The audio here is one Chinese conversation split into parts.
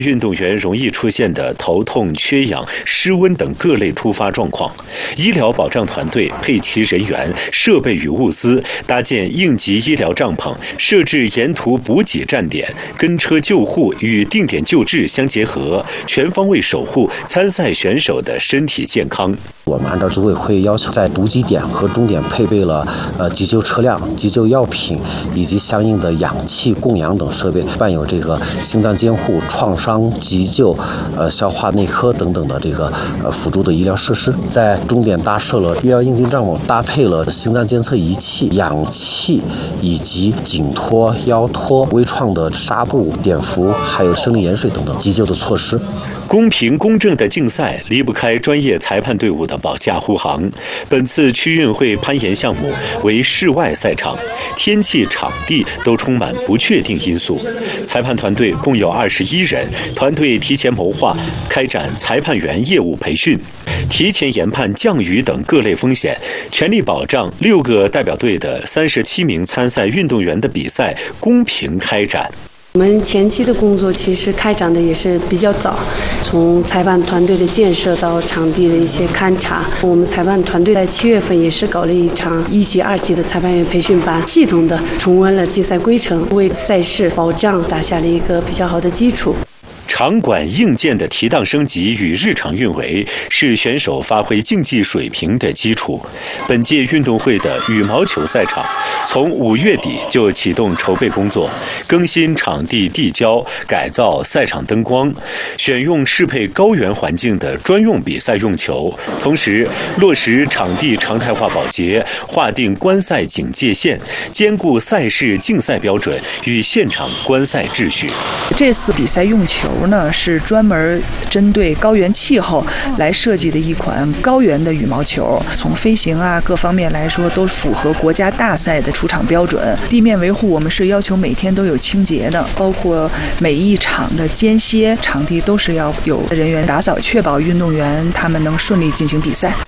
运动员容易出现的头痛、缺氧、失温等各类突发状况，医疗保障团队配齐人员、设备与物资，搭建应急医疗帐篷，设置沿途补给站点，跟车救护与定点救治相结合，全方位守护参赛选手的身体健康。 我们按照组委会要求，在补给点和终点配备了急救车辆、急救药品以及相应的氧气供氧等设备，伴有这个心脏监护、创伤急救、消化内科等等的这个辅助的医疗设施。在终点搭设了医疗应急帐篷，搭配了心脏监测仪器、氧气以及颈托、腰托、微创的纱布、碘伏，还有生理盐水等等急救的措施。 公平公正的竞赛离不开专业裁判队伍的保驾护航。本次区运会攀岩项目为室外赛场，天气、场地都充满不确定因素。裁判团队共有21人，团队提前谋划，开展裁判员业务培训，提前研判降雨等各类风险，全力保障6个代表队的37名参赛运动员的比赛公平开展。 我们前期的工作其实开展的也是比较早，从裁判团队的建设到场地的一些勘察。我们裁判团队在7月份也是搞了一场1级、2级的裁判员培训班，系统的重温了竞赛规程，为赛事保障打下了一个比较好的基础。 场馆硬件的提档升级与日常运维是选手发挥竞技水平的基础。本届运动会的羽毛球赛场从5月底就启动筹备工作，更新场地地胶，改造赛场灯光，选用适配高原环境的专用比赛用球，同时落实场地常态化保洁，划定观赛警戒线，兼顾赛事竞赛标准与现场观赛秩序。 这次比赛用球呢，是专门针对高原气候来设计的一款高原的羽毛球，从飞行各方面来说都符合国家大赛的出场标准。地面维护我们是要求每天都有清洁的，包括每一场的间歇场地都是要有人员打扫，确保运动员他们能顺利进行比赛。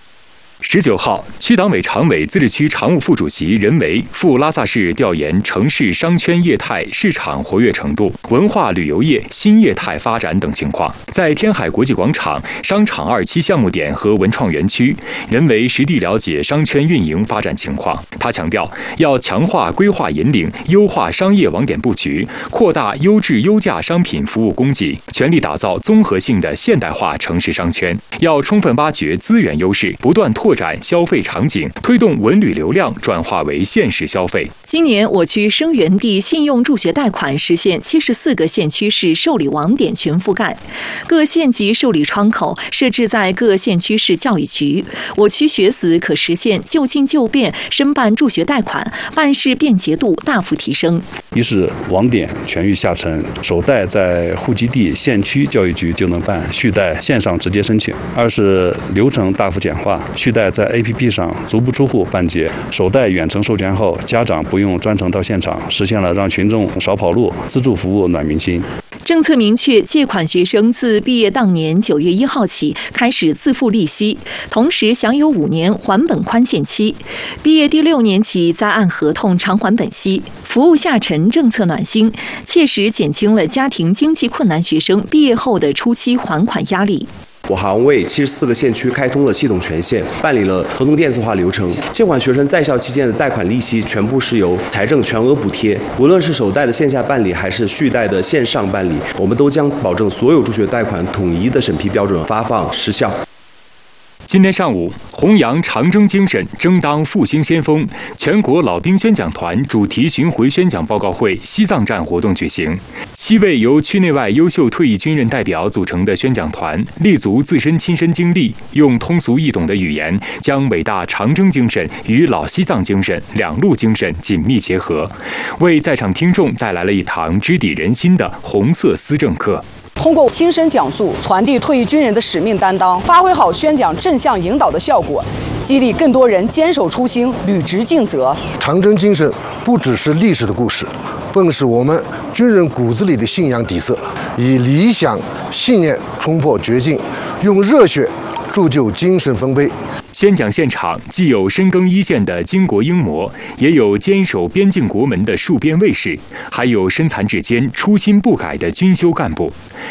19号，区党委常委、自治区常务副主席任维赴拉萨市调研城市商圈业态市场活跃程度、文化旅游业新业态发展等情况。在天海国际广场、商场2期项目点和文创园区，任维实地了解商圈运营发展情况。他强调，要强化规划引领，优化商业网点布局，扩大优质优价商品服务供给，全力打造综合性的现代化城市商圈。要充分挖掘资源优势，不断拓展消费场景，推动文旅流量转化为现实消费。 今年我区生源地信用助学贷款实现74个县区市受理网点全覆盖，各县级受理窗口设置在各县区市教育局，我区学子可实现就近就便申办助学贷款，办事便捷度大幅提升。 一是网点全域下沉，首贷在户籍地县区教育局就能办，续贷线上直接申请；二是流程大幅简化，续贷在 APP 上足不出户办结，首贷远程授权后，家长不用专程到现场，实现了让群众少跑路，自助服务暖民心。 政策明确，借款学生自毕业当年9月1号起开始自付利息，同时享有5年还本宽限期，毕业第6年起再按合同偿还本息。服务下沉政策暖心，切实减轻了家庭经济困难学生毕业后的初期还款压力。 我行为74个县区开通了系统权限，办理了合同电子化流程。借款学生在校期间的贷款利息全部是由财政全额补贴，无论是首贷的线下办理还是续贷的线上办理，我们都将保证所有助学贷款统一的审批标准发放时效。 今天上午，弘扬长征精神，争当复兴先锋，全国老兵宣讲团主题巡回宣讲报告会西藏站活动举行。7位由区内外优秀退役军人代表组成的宣讲团，立足自身亲身经历，用通俗易懂的语言，将伟大长征精神与老西藏精神两路精神紧密结合，为在场听众带来了一堂直抵人心的红色思政课。 通过亲身讲述，传递退役军人的使命担当，发挥好宣讲正向引导的效果，激励更多人坚守初心，履职尽责。 长征精神不只是历史的故事，更是我们军人骨子里的信仰底色。以理想信念冲破绝境，用热血铸就精神丰碑。 宣讲现场既有深耕一线的巾帼英模，也有坚守边境国门的戍边卫士，还有身残志坚、初心不改的军修干部。